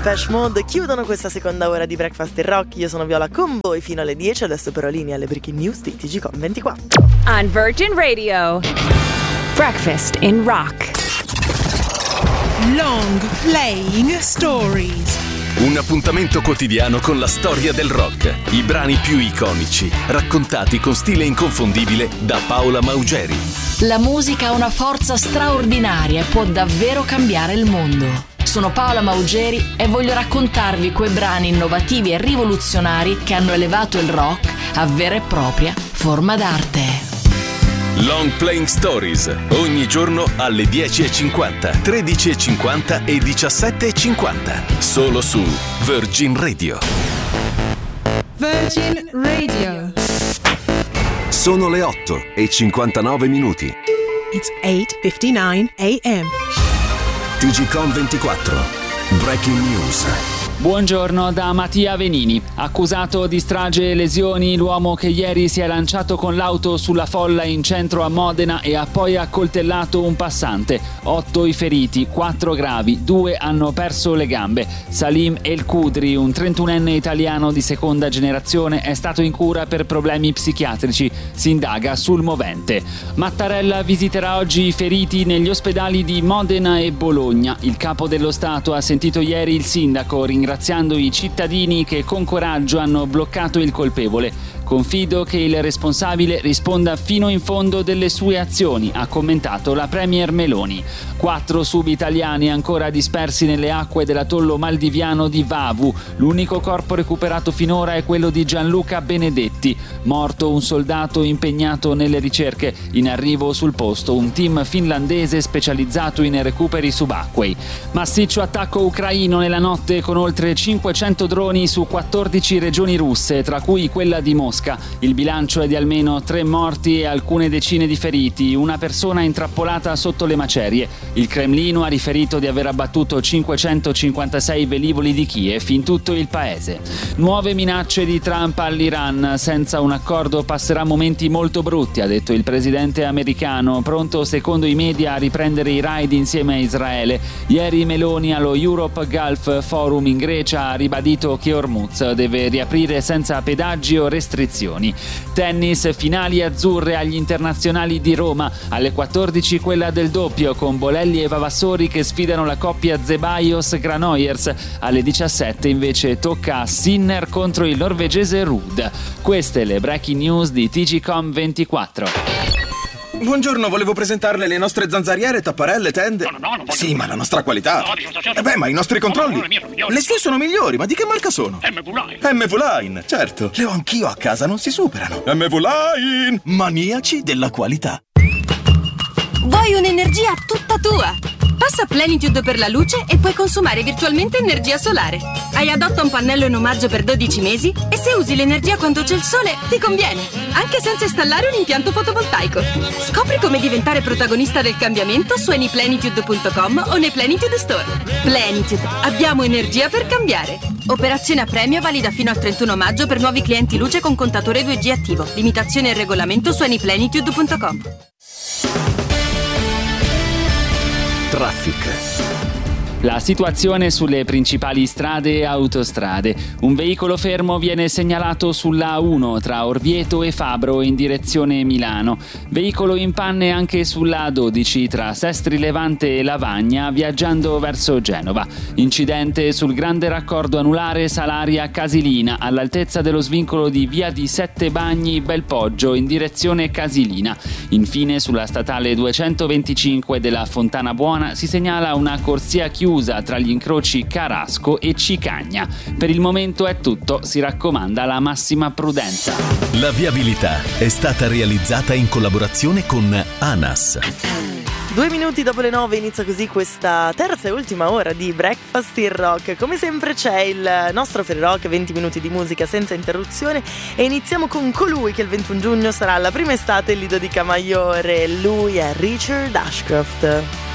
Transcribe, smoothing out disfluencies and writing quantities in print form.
Depeche Mode chiudono questa seconda ora di Breakfast in Rock. Io sono Viola con voi fino alle 10. Adesso però linea alle breaking news di TGcom24. On Virgin Radio, Breakfast in Rock. Long Playing Stories. Un appuntamento quotidiano con la storia del rock, i brani più iconici, raccontati con stile inconfondibile da Paola Maugeri. La musica ha una forza straordinaria e può davvero cambiare il mondo. Sono Paola Maugeri e voglio raccontarvi quei brani innovativi e rivoluzionari che hanno elevato il rock a vera e propria forma d'arte. Long Playing Stories, ogni giorno alle 10.50, 13.50 e 17.50, solo su Virgin Radio. Virgin Radio. Sono le 8:59 minuti. It's 8:59 a.m. TGcom24, Breaking News. Buongiorno da Mattia Venini. Accusato di strage e lesioni, l'uomo che ieri si è lanciato con l'auto sulla folla in centro a Modena e ha poi accoltellato un passante. 8 i feriti, 4 gravi, 2 hanno perso le gambe. Salim El Kudri, un 31enne italiano di seconda generazione, è stato in cura per problemi psichiatrici. Si indaga sul movente. Mattarella visiterà oggi i feriti negli ospedali di Modena e Bologna. Il capo dello Stato ha sentito ieri il sindaco, ringraziando i cittadini che con coraggio hanno bloccato il colpevole. Confido che il responsabile risponda fino in fondo delle sue azioni, ha commentato la premier Meloni. 4 subitaliani ancora dispersi nelle acque dell'atollo maldiviano di Vavu. L'unico corpo recuperato finora è quello di Gianluca Benedetti. Morto un soldato impegnato nelle ricerche. In arrivo sul posto un team finlandese specializzato in recuperi subacquei. Massiccio attacco ucraino nella notte con oltre 500 droni su 14 regioni russe, tra cui quella di Mosca. Il bilancio è di almeno 3 morti e alcune decine di feriti, una persona intrappolata sotto le macerie. Il Cremlino ha riferito di aver abbattuto 556 velivoli di Kiev in tutto il paese. Nuove minacce di Trump all'Iran. Senza un accordo passerà momenti molto brutti, ha detto il presidente americano, pronto secondo i media a riprendere i raid insieme a Israele. Ieri Meloni allo Europe Gulf Forum in Grecia ha ribadito che Hormuz deve riaprire senza pedaggi o restrizioni. Tennis, finali azzurre agli internazionali di Roma. Alle 14 quella del doppio con Bolelli e Vavassori che sfidano la coppia Zeballos-Granollers. Alle 17 invece tocca a Sinner contro il norvegese Ruud. Queste le breaking news di TGcom24. Buongiorno, volevo presentarle le nostre zanzariere, tapparelle, tende. No, non voglio. Sì, ma la nostra qualità. No, di sensazione. Ma i nostri controlli. No, le mie sono migliori. Le sue sono migliori, ma di che marca sono? MV-Line, certo. Le ho anch'io a casa, non si superano. MV-Line, maniaci della qualità. Vuoi un'energia tutta tua? Passa Plenitude per la luce e puoi consumare virtualmente energia solare. Hai adotta un pannello in omaggio per 12 mesi e se usi l'energia quando c'è il sole ti conviene, anche senza installare un impianto fotovoltaico. Scopri come diventare protagonista del cambiamento su anyplenitude.com o nei Plenitude Store. Plenitude, abbiamo energia per cambiare. Operazione a premio valida fino al 31 maggio per nuovi clienti luce con contatore 2G attivo. Limitazioni e regolamento su anyplenitude.com. Traffic. La situazione sulle principali strade e autostrade. Un veicolo fermo viene segnalato sulla A1 tra Orvieto e Fabro in direzione Milano. Veicolo in panne anche sulla A12 tra Sestri Levante e Lavagna viaggiando verso Genova. Incidente sul grande raccordo anulare Salaria Casilina all'altezza dello svincolo di via di Sette Bagni Belpoggio in direzione Casilina. Infine sulla statale 225 della Fontana Buona si segnala una corsia chiusa tra gli incroci Carasco e Cicagna. Per il momento è tutto, si raccomanda la massima prudenza. La viabilità è stata realizzata in collaborazione con ANAS. 2 minuti dopo le 9 inizia così questa terza e ultima ora di Breakfast in Rock. Come sempre c'è il nostro Free Rock, 20 minuti di musica senza interruzione, e iniziamo con colui che il 21 giugno sarà la prima estate in Lido di Camaiore. Lui è Richard Ashcroft.